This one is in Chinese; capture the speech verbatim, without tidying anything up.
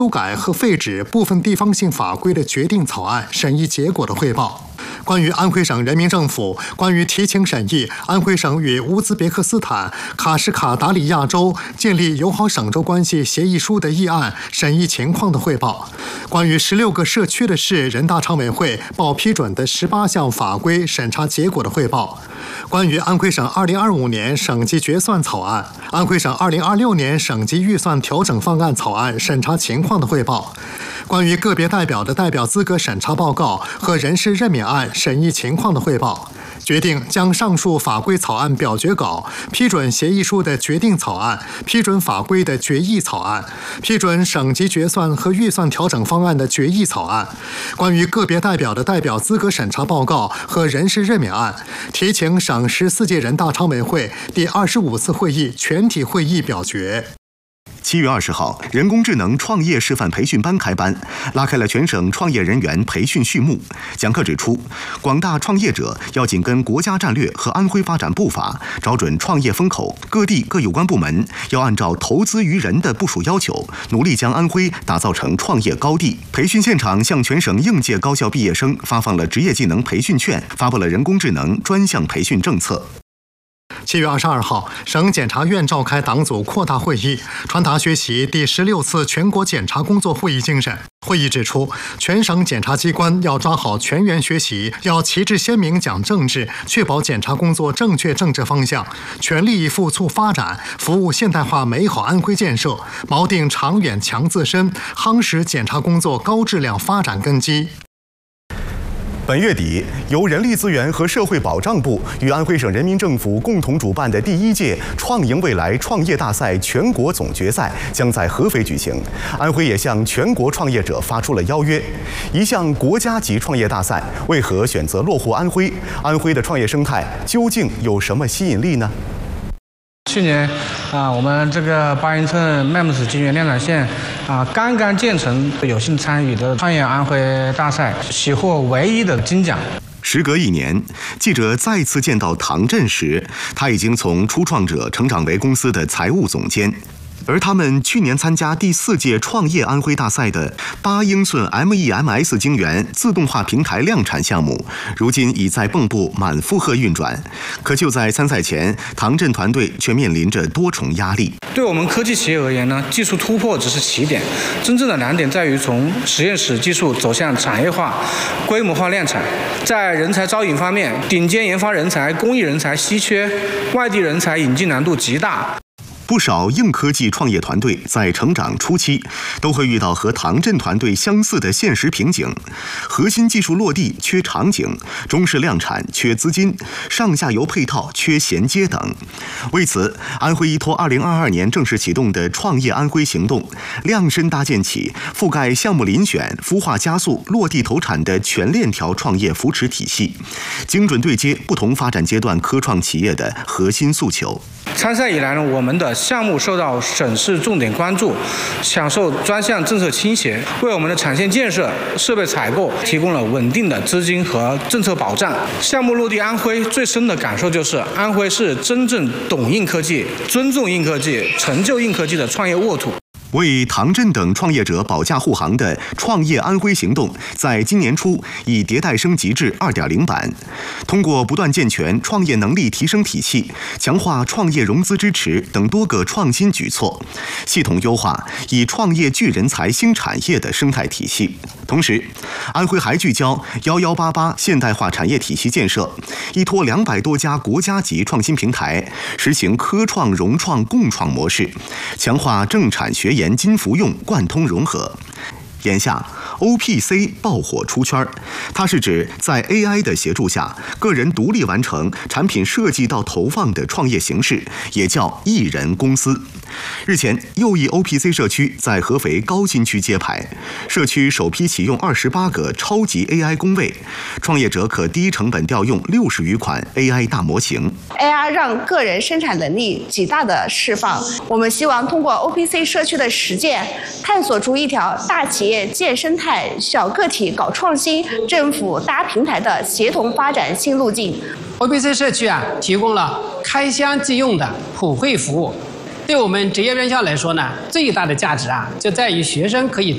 修改和废止部分地方性法规的决定草案审议结果的汇报。关于安徽省人民政府关于提请审议安徽省与乌兹别克斯坦卡什卡达里亚州建立友好省州关系协议书的议案审议情况的汇报。关于十六个社区的市人大常委会报批准的十八项法规审查结果的汇报。关于安徽省二零二五年省级决算草案、安徽省二零二六年省级预算调整方案草案审查情况的汇报。关于个别代表的代表资格审查报告和人事任免案审议情况的汇报。决定将上述法规草案表决稿、批准协议书的决定草案、批准法规的决议草案、批准省级决算和预算调整方案的决议草案、关于个别代表的代表资格审查报告和人事任免案，提请省十四届人大常委会第二十五次会议全体会议表决。 七月二十号，人工智能创业示范培训班开班，拉开了全省创业人员培训序幕。讲课指出，广大创业者要紧跟国家战略和安徽发展步伐，找准创业风口，各地各有关部门要按照投资于人的部署要求，努力将安徽打造成创业高地。培训现场向全省应届高校毕业生发放了职业技能培训券，发布了人工智能专项培训政策。 七月二十二号，省检察院召开党组扩大会议，传达学习第十六次全国检察工作会议精神。会议指出，全省检察机关要抓好全员学习，要旗帜鲜明讲政治，确保检察工作正确政治方向，全力以赴促发展，服务现代化美好安徽建设，锚定长远强自身，夯实检察工作高质量发展根基。 本月底，由人力资源和社会保障部与安徽省人民政府共同主办的第一届“创赢未来”创业大赛全国总决赛将在合肥举行。安徽也向全国创业者发出了邀约。一项国家级创业大赛，为何选择落户安徽？安徽的创业生态究竟有什么吸引力呢？ 去年啊，我们这个八英寸 M E M S 晶圆量产线啊刚刚建成，有幸参与的创业安徽大赛，喜获唯一的金奖。 时隔一年，记者再次见到唐振时，他已经从初创者成长为公司的财务总监。而他们去年参加第四届创业安徽大赛的八英寸 M E M S 晶圆自动化平台量产项目，如今已在蚌埠满负荷运转。可就在参赛前，唐振团队却面临着多重压力。 对我们科技企业而言呢，技术突破只是起点，真正的难点在于从实验室技术走向产业化、规模化量产。在人才招引方面，顶尖研发人才、工艺人才稀缺，外地人才引进难度极大。 不少硬科技创业团队在成长初期都会遇到和唐振团队相似的现实瓶颈：核心技术落地缺场景，中式量产缺资金，上下游配套缺衔接等。为此，安徽依托二零二二年正式启动的创业安徽行动，量身搭建起覆盖项目遴选、孵化加速、落地投产的全链条创业扶持体系，精准对接不同发展阶段科创企业的核心诉求。 参赛以来呢，我们的项目受到省市重点关注，享受专项政策倾斜，为我们的产线建设、设备采购提供了稳定的资金和政策保障。项目落地安徽，最深的感受就是安徽是真正懂硬科技、尊重硬科技、成就硬科技的创业沃土。 为唐振等创业者保驾护航的创业安徽行动，在今年初已迭代升级至 二点零 版。通过不断健全创业能力提升体系、强化创业融资支持等多个创新举措，系统优化以创业聚人才新产业的生态体系。同时，安徽还聚焦一一八八现代化产业体系建设，依托两百多家国家级创新平台，实行科创融创共创模式，强化政产学研金服用贯通融合。眼下 O P C 爆火出圈，它是指在 A I 的协助下，个人独立完成产品设计到投放的创业形式，也叫一人公司。日前，又一 O P C 社区在合肥高新区揭牌，社区首批启用二十八个超级 A I 工位，创业者可低成本调用六十余款 A I 大模型。 A I 让个人生产能力极大的释放。我们希望通过 O P C 社区的实践，探索出一条大企业建生态、小个体搞创新、政府搭平台的协同发展新路径。 O P C 社区啊，提供了开箱即用的普惠服务。对我们职业院校来说呢，最大的价值啊，就在于学生可以